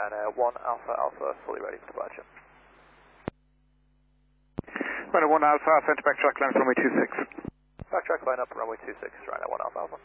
Ryanair 1 Alpha Alpha, fully ready for departure. Ryanair 1 Alpha Alpha, enter backtrack line runway 26. Backtrack line up, runway 26, Ryanair 1 Alpha Alpha.